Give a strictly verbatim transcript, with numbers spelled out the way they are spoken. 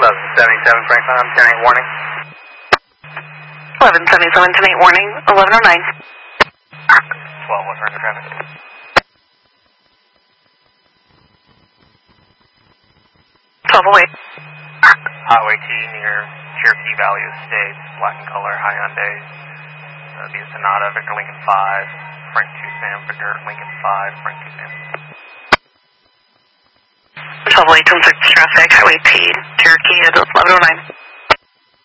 eleven seventy-seven Franklin, I'm ten eight warning. eleven seventy-seven, ten eight warning, eleven oh nine. twelve, what's running traffic? twelve away. Highway T near Cherokee Valley Estates, black in color, Hyundai. That would be a Sonata, Victor Lincoln five, Frank two Sam, Victor Lincoln five, Frank two Sam. twelve away, ten six traffic, Highway T, Cherokee at eleven oh nine.